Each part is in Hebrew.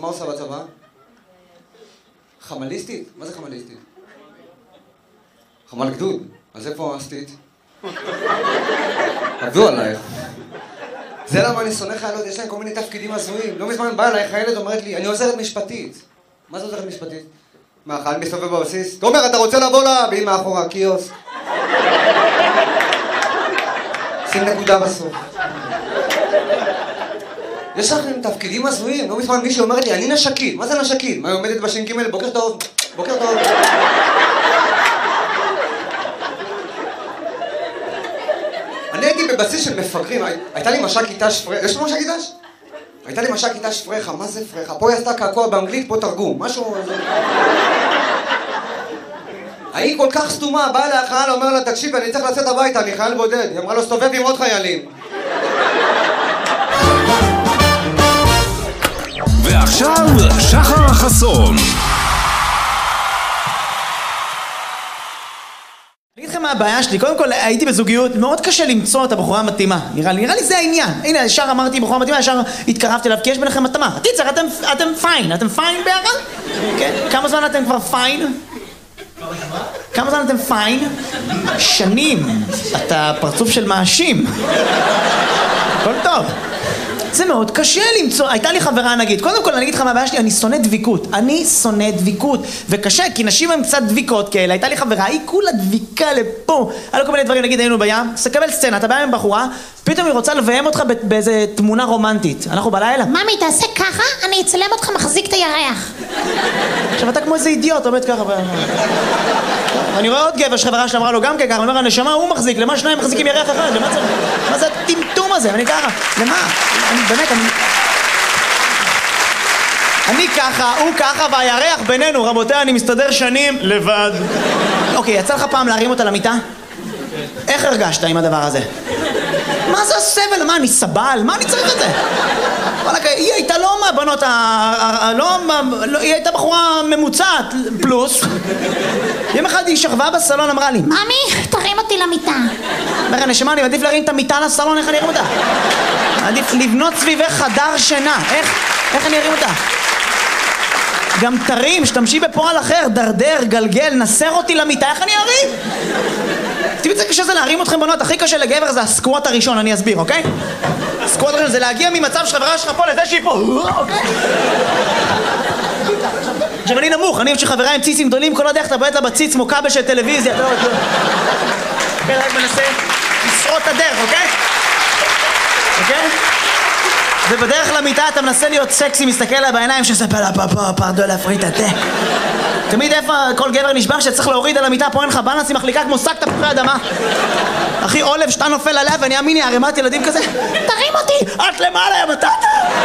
מה עושה בצבא? חמליסטית? מה זה חמליסטית? חמל גדוד. אז איפה עשתית? עבדו עלייך. זה למה אני שונא חיילות, יש להם כל מיני תפקידים הזויים. לא מזמן באה אליי חיילת ואומרת לי, אני עוזרת משפטית. מה זה עוזרת משפטית? מה, חייל מסתובב בבסיס? תומר, אתה רוצה לבוא לה? והיא מאחורה, קיוס. שים נקודה בסוף. יש לכם תפקידים הזויים. לא מזמן מישהו אומרת לי, אני נשקית. מה זה נשקית? מה, היא עומדת בש"ג? בוקר טוב. בוקר טוב. אני הייתי בבסיס של מפגרים, הייתה לי מש"ק כיתה שפרחה, יש לך מש"ק כיתה? הייתה לי מש"ק כיתה שפרחה, מה זה פרחה? פה היא עשתה קעקוע באנגלית, פה תרגום, משהו... היא כל כך סתומה, באה אליה החייל, אומר לה, תקשיב, אני צריך לצאת הביתה, אני חייל בודד. היא אמרה לו, סתובב עם עוד חיילים. ועכשיו, שחר חסון. אני אגיד לכם מה הבעיה שלי, קודם כל הייתי בזוגיות, מאוד קשה למצוא את הבחורה המתאימה, נראה לי זה העניין. הנה, ישר אמרתי בחורה מתאימה, ישר התקרבתי אליו, כי יש ביניכם מתאמה. קיצר, אתם פיין, אתם פיין ביחד? כן? כמה זמן אתם כבר פיין? כמה זמן אתם פיין? שנים. אתה פרצוף של מאשים. הכל טוב. זה מאוד קשה למצוא, הייתה לי חברה נגיד, קודם כל אני אגיד לך מה הבעיה שלי, אני שונא דביקות, וקשה, כי נשים הן קצת דביקות כאלה, הייתה לי חברה, היא כולה דביקה לפה, היה לו כל מיני דברים, נגיד היינו בים, תקבל סצנה, אתה בא עם בחורה, פתאום היא רוצה לביים אותך באיזה תמונה רומנטית, אנחנו בלילה. ממי, תעשה ככה, אני אצלם אותך מחזיק את הירח. עכשיו אתה כמו איזה אידיוט, עומד ככה, אני רואה עוד גבר שחברה שלה אמרה לו גם ככה, אני אומר, הנשמה הוא מחזיק, למה שניים מחזיקים ירח אחד? מה זה הטמטום הזה? אני ככה, למה? באמת, אני ככה, הוא ככה, והירח בינינו, רבותיי, אני מסתדר שנים לבד. אוקיי, יצא לך פעם להרים אותה למיטה? איך הרגשת עם הדבר הזה? מה זה הסבל? מה, אני סבל? מה אני צריך את זה? היא הייתה לא מהבנות, היא הייתה בחורה ממוצעת, פלוס. יום אחד היא שכבה בסלון, אמרה לי, ממי, תרים אותי למיטה. אומר, נשמה, אני מעדיף להרים את המיטה לסלון, איך אני ארים אותה? עדיף לבנות סביבך חדר שינה, איך אני ארים אותה? גם תרים, שתמשי בפועל אחר, דרדר, גלגל, נסר אותי למיטה, איך אני ארים? תראי, זה קשה זה להרים אתכם בנות, הכי קשה לגבר זה הסקווט הראשון, אני אסביר, אוקיי? הסקווט הראשון זה להגיע ממצב שחברה שלך פה לזה שהיא פה, אוקיי? עכשיו אני נמוך, אני אוהב שחברה עם ציצים גדולים, כל עוד איך אתה בועט לה בציץ כמו כבל של טלוויזיה, אתה לא יודע. כן, רק מנסה לשרוט את הדרך, אוקיי? אוקיי? ובדרך למיטה אתה מנסה להיות סקסי, מסתכל לה בעיניים שספר לה פרדו להפריט את התה. תמיד איפה כל גבר נשבר שצריך להוריד על המיטה, פה אין לך בלנס, היא מחליקה כמו שק תפוחי אדמה. אחי, עולב שאתה נופל עליה ואני אמיני, ערימת ילדים כזה. תרים אותי! את למעלה, יא בטטה!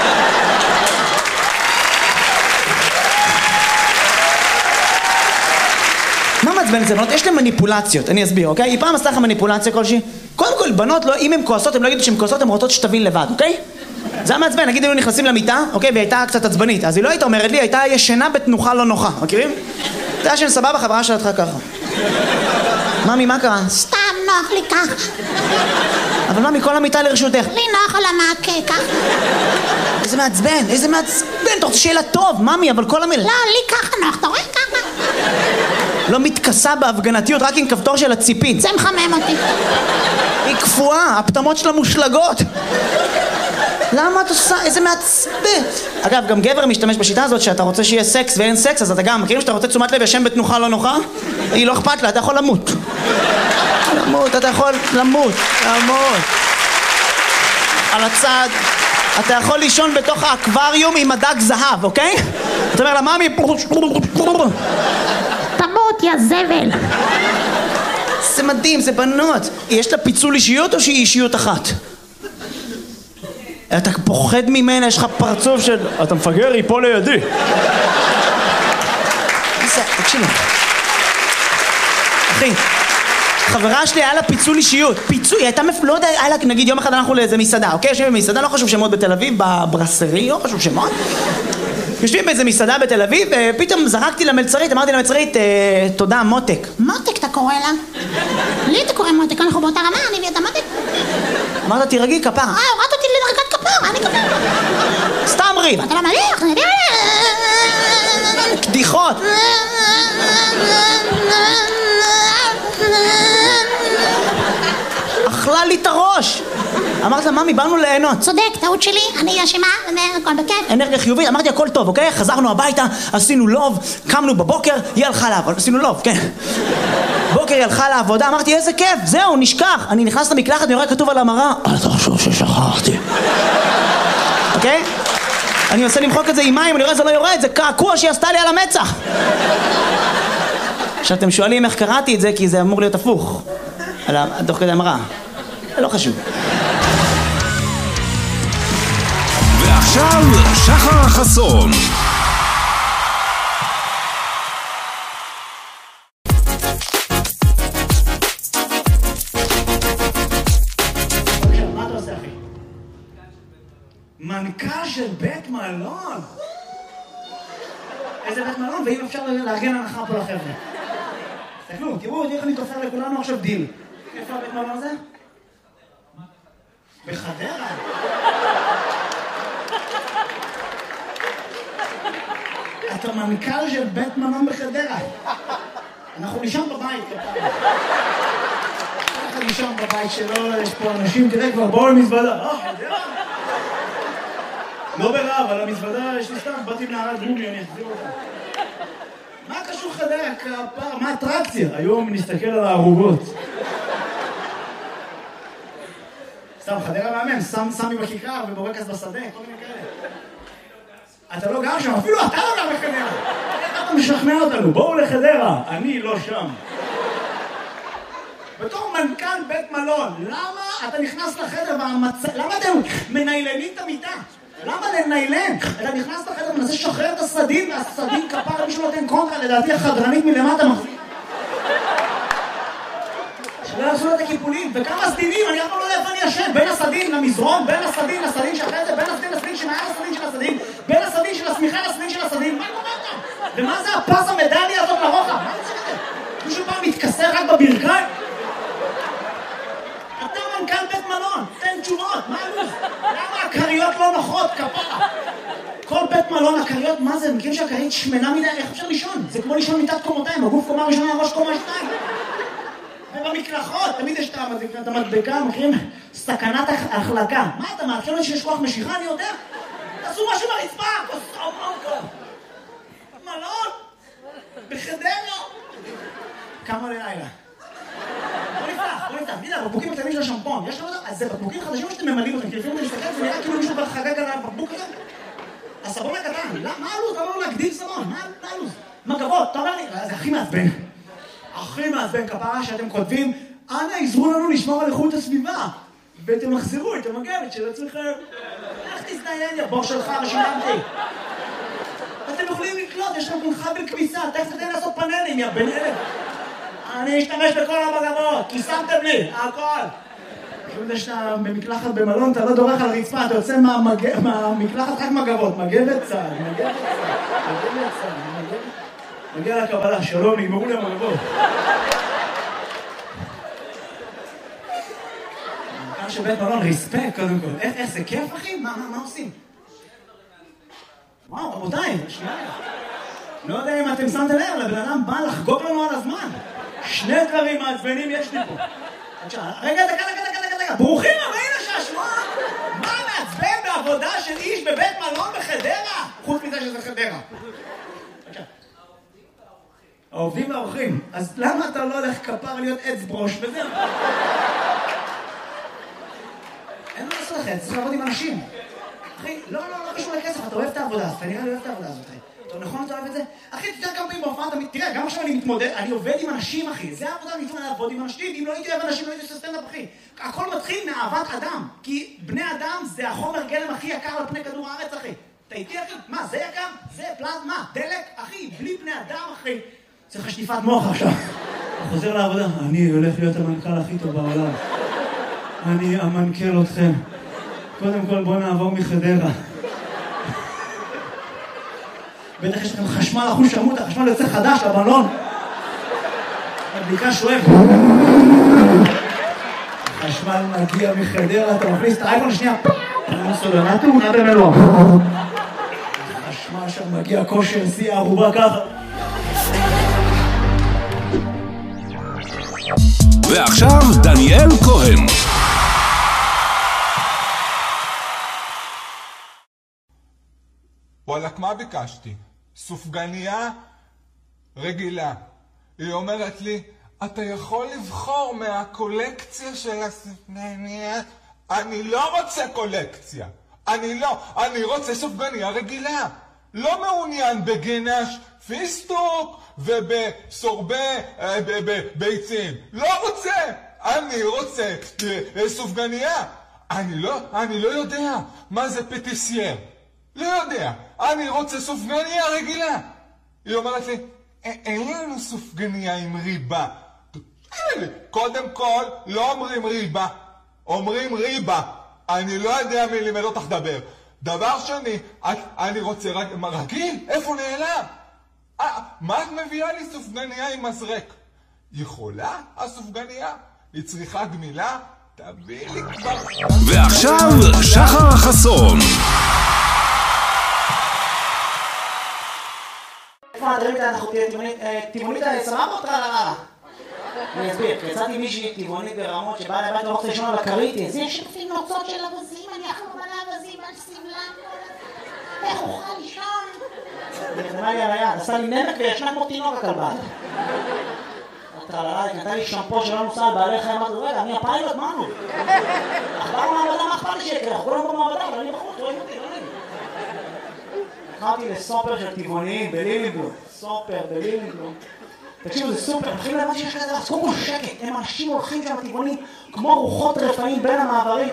מה מעצבן את זה, בנות? יש להם מניפולציות, אני אסביר, אוקיי? היא פעם עשתה לך מניפולציה כלשהי? קודם כל, בנות, לא, אם הן כועסות, הן לא יגידו שהן כועסות, הן רוצות שתבין לבד, אוקיי? זה היה מעצבן, נגיד, היינו נכנסים למיטה, אוקיי? והיא הייתה קצת עצבנית, אז היא לא הייתה אומרת לי, הייתה ישנה בתנוחה לא נוחה, מכירים? זה היה שאני סבבה, חברה שלך ככה. ממי, מה קרה? סתם נוח לי ככה. אבל ממי, כל המיטה לרשותך. לי נוח על המעקה, ככה. איזה מעצבן, אתה רוצה שיהיה לה טוב, ממי, אבל כל המילה... לא, לי ככה נוח, אתה רואה ככה? לא מתכסה בהפגנתיות, רק עם כפתור של הציפית. זה מחמם אותי. היא קפואה, הפתמות שלה מושלגות. למה את עושה? איזה מעצבן. אגב, גם גבר משתמש בשיטה הזאת שאתה רוצה שיהיה סקס ואין סקס, אז אתה גם מכירים שאתה רוצה תשומת לב ישן בתנוחה לא נוחה? היא לא אכפת לה, אתה יכול למות. אתה יכול למות. על הצד. אתה יכול לישון בתוך האקווריום עם הדג זהב, אוקיי? אתה אומר לה, ממי... תמות, יא זבל. זה מדהים, זה בנות. יש לה פיצול אישיות או שהיא אישיות אחת? אתה פוחד ממנה, יש לך פרצוף של... אתה מפגר, היא פה לידי. תקשיב. אחי, חברה שלי היה לה פיצול אישיות. פיצול, היא הייתה לא יודע, היה לה, נגיד יום אחד אנחנו לאיזה מסעדה, אוקיי? יושבים במסעדה, לא חשוב שמות בתל אביב, בברסרי, לא חשוב שמות. יושבים באיזה מסעדה בתל אביב, ופתאום זרקתי למלצרית, אמרתי למלצרית, תודה, מותק. מותק אתה קורא לה? לי אתה קורא מותק, אנחנו באותה רמה, אני ואתה מותק. אמרת, תירגעי כפרה. הורדת אותי לדרגת כפרה, אני כפרה. סתם ריב. אתה לא מליח, אני יודע. צרחות. אכלה לי את הראש. אמרת לה, ממי, באנו ליהנות. צודק, טעות שלי, אני אשמה, הכל בכיף. אנרגיה חיובית, אמרתי הכל טוב, אוקיי? חזרנו הביתה, עשינו לוב, קמנו בבוקר, היא הלכה לעבוד, עשינו לוב, כן. בוקר היא הלכה לעבודה, אמרתי איזה כיף, זהו, נשכח. אני נכנס למקלחת ואני רואה כתוב על המראה, אל תחשוב ששכחתי. אוקיי? אני עושה למחוק את זה עם מים, אני רואה זה לא יורד, זה קעקוע שהיא עשתה לי על המצח. עכשיו אתם שואלים איך קראתי את זה, כי זה אמור להיות הפוך. תוך כדי המראה. לא חשוב. ועכשיו שחר חסון. מה אתה עושה, אחי? מנכ"ל של בית מלון? איזה בית מלון? ואם אפשר לארגן הנחה פה לחבר'ה. תסתכלו, תראו, איך אני תופר לכולנו עכשיו דיל. איפה הבית מלון הזה? בחדרה. אתה מנכ"ל של בית מלון בחדרה. אנחנו נשאר בבית. אנחנו נשאר בבית שלו, יש פה אנשים, תראה כבר, בואו למזוודה. חדרה? לא ברע, אבל המזוודה, יש לי סתם, באתי מנערת גומי, אני אחזיר אותה. מה קשור חדרה? כפר, מה האטרקציה? היום נסתכל על הערובות. סתם, חדרה מאמן, סמי בכיכר ובורקס בשדה, כל מיני כאלה. אתה לא גר שם, אפילו אתה לא גר בחדרה. איך אתה משכנע אותנו? בואו לחדרה, אני לא שם. בתור מנכ"ל בית מלון, למה אתה נכנס לחדר למה אתם מניילנים את המיטה? למה לניילן? אתה נכנס לחדר ומנסה לשחרר את הסדין, והסדין כפר מישהו נותן קונטרה, לדעתי החדרנית מלמטה מחזיק. שלא יעשו את הקיפולים, וכמה סדינים, אני אף פעם לא יודע איפה אני ישן, בין הסדין למזרון, בין הסדין לסדין שאחרי זה, בין הסדין לסדין שמעל הסדין של הסדין, בין הסדין של הסמיכה לסדין של הסדין, מה קורה כאן? ומה זה הפס המדליה הזאת לרוחב? מה זה זה? מישהו פעם מתכסה רק בברכיים? אתה מנכ"ל בית מלון, תן תשובות, מה הלו"ז? למה הכריות לא נוחות, כפרה? כל בית מלון, הכריות, מה זה? מכירים שהכרית שמנה מדי, איך אפשר לישון? זה כמו לישון מיטת קומותיים, הגוף קומה ראשונה, הראש קומה שתיים. ובמקלחות, תמיד יש את המדבקה, מכירים? סכנת החלקה. מה אתה מעדכן לי שיש כוח משיכה, אני יודע? תעשו משהו ברצפה! מלון? בחדרה? כמה לילה? בוא נפתח, הנה, הבקבוקים הקטנים של השמפון, יש לנו אותם? אז זה בקבוקים חדשים שאתם ממלאים אותם, כי לפעמים אני מסתכל, זה נראה כאילו מישהו כבר חגג על הבקבוק הזה. הסבון הקטן, מה הלו"ז? למה לא להגדיל סבון? מה הלו"ז? מגבות, אתה אומר לי, זה הכי מעצבן. הכי מעצבן כפרה שאתם כותבים, אנא עזרו לנו לשמור על איכות הסביבה, ואתם מחזירו את המגבת של עצמכם. איך תזדיין, יא בור שלך ושילמתי? אתם יכולים לקלוט, יש לכם חבל כביסה, תכף תתן לעשות פאנלים, יא בן אלף. אני אשתמש בכל המגבות, כי שמתם לי, הכל. פשוט יש שאתה במקלחת במלון, אתה לא דורך על רצפה, אתה יוצא מהמקלחת רק מגבות, מגבת צהל, מגיע לקבלה, שלום, נגמרו לי המגבות. מנכ"ל של בית מלון, ריספקט קודם כל. איך זה כיף, אחי? מה עושים? וואו, רבותיי, שנייה. לא יודע אם אתם שמתם לב, לבן אדם בא לחגוג לנו על הזמן. שני דברים מעצבנים יש לי פה. רגע, דקה. ברוכים הבאים לשעשוע. מה מעצבן בעבודה של איש בבית מלון בחדרה? חוץ מזה שזה חדרה. העובדים והאורחים. אז למה אתה לא הולך כפר להיות עץ ברוש וזהו? אין מה לעשות לכם, צריך לעבוד עם אנשים. אחי, לא קשור לכסף, אתה אוהב את העבודה הזאת, אתה נראה לי אוהב את העבודה הזאת, אחי. אתה נכון, אתה אוהב את זה? אחי, תדע כמה פעמים בהופעה, תראה, גם עכשיו אני מתמודד, אני עובד עם אנשים, אחי. זה העבודה, אני מתמודד לעבוד עם אנשים. אם לא הייתי אוהב אנשים, לא הייתי עושה סטנדאפ, אחי. הכל מתחיל מאהבת אדם. כי בני אדם זה החומר גלם הכי יקר על פני כדור הארץ, אחי. אתה איתי, אחי? מה, זה יקר? זה פלזמה, דלק? אחי, בלי בני אדם, אחי. צריך שטיפת מוח עכשיו. הוא חוזר לעבודה. אני הולך להיות המנכ"ל הכי טוב בעולם. אני אמנכ"ל אתכם. קודם כל בוא נעבור מחדרה. בטח יש לכם חשמל אחוז שמות, החשמל יוצא חדש לבלון. הבדיקה שואב. החשמל מגיע מחדרה, אתה מכניס את האייפון שנייה. אני סולנה תאונה במלוא. החשמל שם מגיע כושר, שיא הערובה ככה. ועכשיו דניאל כהן. וואלק, מה ביקשתי? סופגניה רגילה. היא אומרת לי, אתה יכול לבחור מהקולקציה של הסופגניה? אני לא רוצה קולקציה. אני רוצה סופגניה רגילה. לא מעוניין בגנש פיסטוק ובסורבה ביצים. לא רוצה. אני רוצה סופגניה. אני לא יודע מה זה פטיסייר. לא יודע. אני רוצה סופגניה רגילה. היא אומרת לי, אין לנו סופגניה עם ריבה. קודם כל, לא אומרים ריבה. אומרים ריבה. אני לא יודע מי לימד אותך דבר. דבר שני, אני רוצה רגיל. איפה נעלם? מה את מביאה לי סופגניה עם מזרק? יכולה הסופגניה? היא צריכה גמילה? תביא לי כבר. ועכשיו שחר חסון. איפה הדברים האלה אנחנו טבעונית סבבה או טרללה? אני אסביר, יצאתי מישהי טבעונית ברמות שבאה לבית לא רוצה לישון על הכרית. זה שפים נוצות של אבזים, אני אחלום על האבזים, על סבלם. איך אוכל לישון? היא נתנה לי על היד, עשה לי נמק וישנה כמו תינוק הכלבה. הטרללה, היא נתנה לי שמפו שלא נוסע על בעלי חיים, אמרתי, רגע, אני הפיילוט, מה נו? אכבר מעבדה, מה אכפת לי שיקרה? אנחנו כולם במעבדה, אבל אני בחוץ, רואים אותי, לא נעים. נכנסתי לסופר של טבעוניים בלילינגלום. סופר בלילינגלום. תקשיבו, זה סופר, מתחילים להבן שיש כזה דבר, אז קודם כל שקט, הם אנשים הולכים שם טבעונים כמו רוחות רפאים בין המעברים.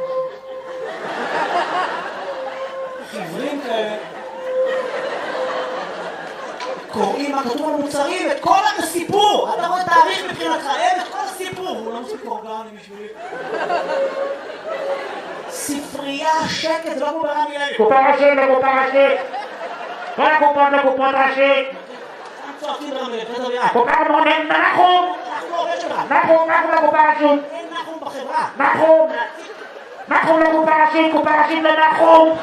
חברים כאלה. קוראים מה כתוב על מוצרים, את כל הסיפור. אתה רואה תאריך מבחינתך, את כל הסיפור. הוא לא מוסיף אורגני בשבילי. ספרייה, שקט, זה לא כמו ברמי לוי. קופה ראשית לקופה ראשית. כל הקופות לקופות ראשית. צועקים ברמי לוי, זה דברייה. קופה מונן, נחום. אנחנו עובד שלך. נחום לקופה ראשית. אין נחום בחברה. נחום לקופה ראשית, קופה ראשית לנחום.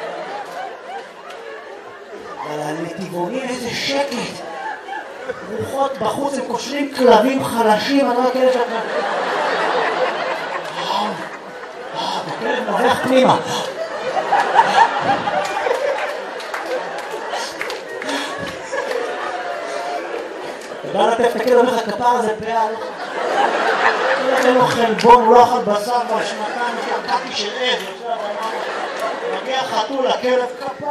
אבל הנתיבונים איזה שקט. רוחות בחוץ, הם קושרים כלבים חלשים, אני לא יודע כאלה שאתה... הכלב נובח פנימה. בא לטף את הכלב, אומר לך כפר הזה פעל. אין לו חלבון, הוא לא אכל בשר כבר שנתיים, שקעתי של עד. מגיע חתול, הכלב כפר.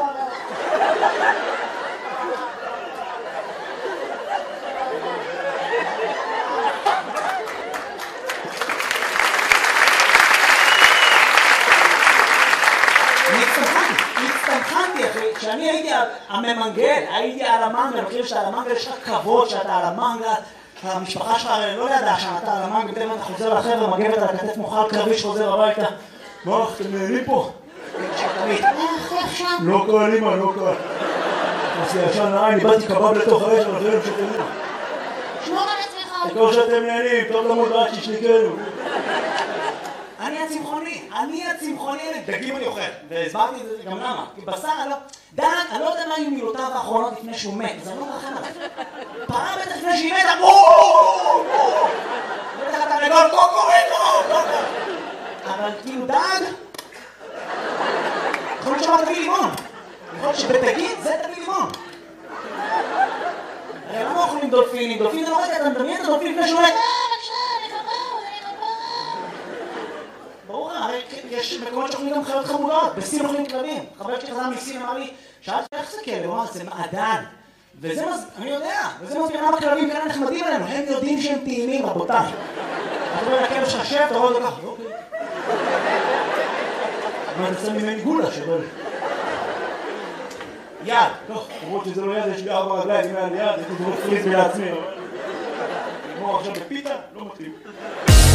הצטמחנתי, כשאני הייתי הממנגל, הייתי על המנגל, אני חושב שאתה על המנגל יש לך כבוד שאתה על המנגל, המשפחה שלך לא ידעה שאתה על המנגל, בטח אתה חוזר לחבר'ה, מגבת על הכתף מוכל קרבי שחוזר הביתה. מה, אתם נהנים פה? איך שם? לא קל, אמא, לא קל. אז ישן לעין, איבדתי קבב לתוך האש, אבל אחרים שתהנים. שמור על עצמך. כמו שאתם נהנים, טוב למוד רק שישליקנו. אני הצמחוני, דגים אני אוכל, והסברתי את זה גם למה, כי בשר אני לא יודע מה היו מילותיו האחרונות לפני שהוא מת, אז אני לא מרחם עליו. פרה בטח לפני שהיא מתה, בטח אתה לגול, קוקוריקו, אבל כאילו דג, יכול להיות שאמר תביא לימון, יכול להיות שבדגים זה תביא לימון. הרי למה אוכלים דולפינים? דולפין זה לא רגע, אתה מדמיין את הדולפין לפני שהוא מת. ברור, הרי יש מקומות שאוכלים גם חיות חמודות, בסין אוכלים כלבים. חבר שלי חזר מסין, אמר לי, שאלתי איך זה כלב? הוא אמר, זה מעדן. וזה אני יודע, וזה מסביר למה כלבים כאלה נחמדים עלינו, הם יודעים שהם טעימים, רבותיי. אתה רואה לכלב שלך שב, אתה רואה אותו ככה, אוקיי. אבל זה שם ממני גולה שבא לי. יד, טוב, למרות שזה לא יד, יש לי 4 רגליים, אם היה לי יד, הייתי דורך פריז לעצמי. נגמור עכשיו בפיתה, לא מתאים.